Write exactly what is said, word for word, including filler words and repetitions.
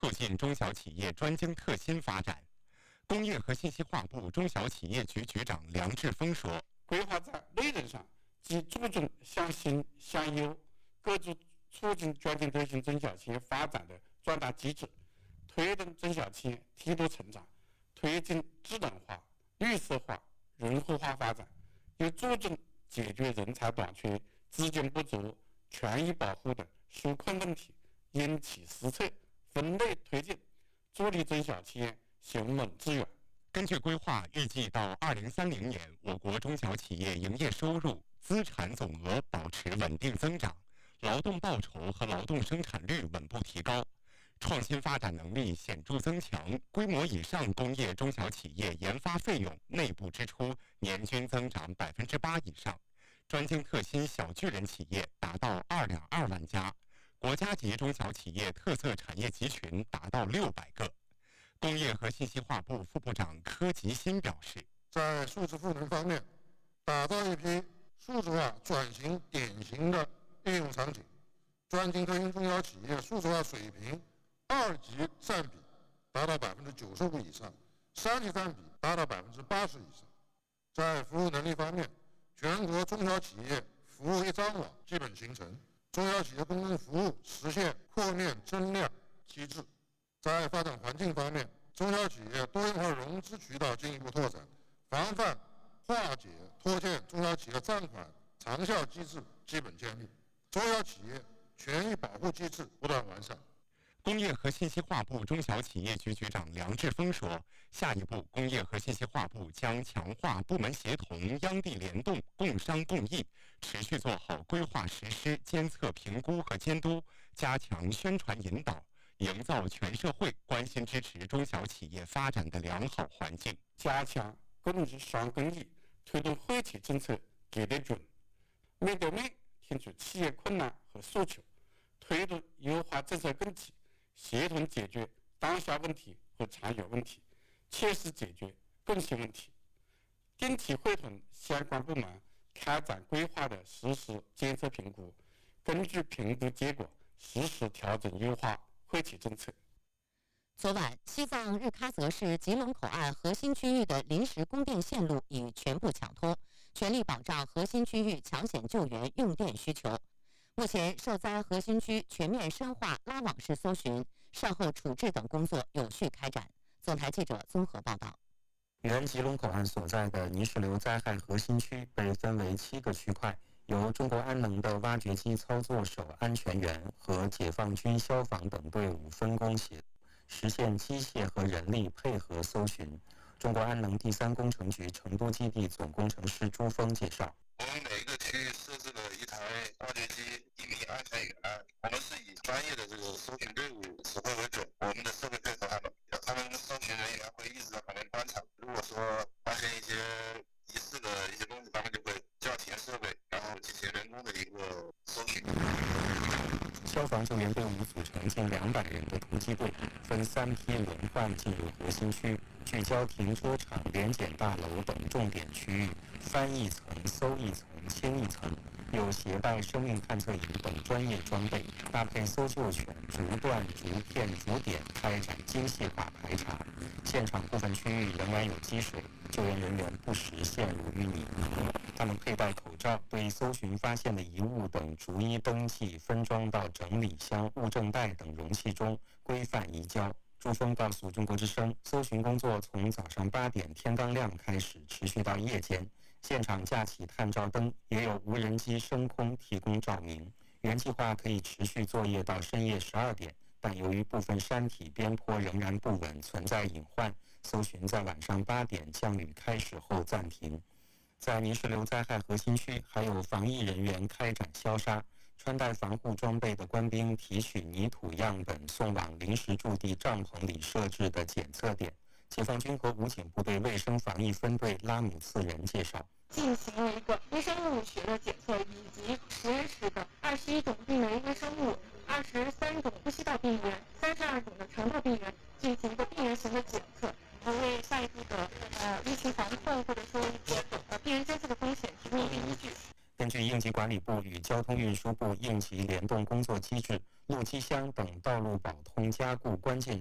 促进中小企业专精特新发展。工业和信息化部中小企业局局长梁志峰说：“ 规划在内容上既注重向新向优，构筑促进专精特新中小企业发展的壮大机制，推动中小企业梯度成长，推进智能化、绿色化、融合化发展，又注重解决人才短缺、资金不足、权益保护等纾困问题，因其施策，分类推进，助力中小企业雄猛致远。” 根据规划，预计到二零三零年，我国中小企业营业收入、资产总额保持稳定增长，劳动报酬和劳动生产率稳步提高，创新发展能力显著增强，规模以上工业中小企业研发费用内部支出年均增长百分之八以上，专精特新小巨人企业达到二点二万家，国家级中小企业特色产业集群达到六百个。工业和信息化部副部长柯吉新表示， 在数字赋能方面，打造一批数字化转型典型的应用场景，专精特新中小企业数字化水平二级占比达到百分之九十五以上，三级占比达到百分之八十以上。在服务能力方面，全国中小企业服务一张网基本形成，中小企业公共服务实现扩面增量机制。在发展环境方面，中小企业多元化融资渠道进一步拓展，防范化解拖欠中小企业账款长效机制基本建立，中小企业权益保护机制不断完善。 工业和信息化部中小企业局局长梁志峰说，下一步工业和信息化部将强化部门协同、央地联动、共商共益，持续做好规划实施、监测评估和监督，加强宣传引导，营造全社会关心支持中小企业发展的良好环境， 加强公益商公益，推动惠企政策给得准，面对面听取企业困难和诉求，推动优化政策供给，协同解决当下问题和长远问题，切实解决共性问题。定期会同相关部门开展规划的实时监测评估，根据评估结果实时调整优化惠企政策。 昨晚，西藏日喀则市吉隆口岸核心区域的临时供电线路已全部抢通，全力保障核心区域抢险救援用电需求。目前，受灾核心区全面深化拉网式搜寻、善后处置等工作有序开展。总台记者综合报道。 原吉隆口岸所在的泥石流灾害核心区被分为七个区块，由中国安能的挖掘机操作手安全员和解放军消防等队伍分工协作，实现机械和人力配合搜寻。中国安能第三工程局成都基地总工程师朱峰介绍， 我们每个区域设置了一台挖掘机，一名安全员，我们是以专业的这个搜寻队伍指挥为准，我们的设备配合他们，他们搜寻人员会一直在旁边观察，如果说发现一些疑似的一些东西，他们就会叫停设备，然后进行人工的一个搜寻。 消防救援队伍组成近两百人的突击队，分三批轮换进入核心区，聚焦停车场、联检大楼等重点区域，翻一层、搜一层、清一层，又携带生命探测仪等专业装备，搭配搜救犬，逐段、逐片、逐点开展精细化排查。现场部分区域仍然有积水，救援人员不时陷入淤泥。他们佩戴口罩，对搜寻发现的遗物等逐一登记，分装到整理箱、物证袋等容器中，规范移交。朱峰告诉中国之声，搜寻工作从早上八点天刚亮开始，持续到夜间。现场架起探照灯，也有无人机升空提供照明。原计划可以持续作业到深夜十二点，但由于部分山体边坡仍然不稳，存在隐患，搜寻在晚上八点降雨开始后暂停。在泥石流灾害核心区，还有防疫人员开展消杀。穿戴防护装备的官兵提取泥土样本，送往临时驻地帐篷里设置的检测点。解放军和武警部队卫生防疫分队拉姆次仁介绍， 进行了一个微生物学的检测，以及实时的二十一种病原微生物、二十三种呼吸道病原、三十二种的肠道病原进行一个病原型的检测，为下一步的呃疫情防控或者说一个呃病人监测的风险提供一个依据。 根据应急管理部与交通运输部应急联动工作机制，陆路机箱等道路保通加固关键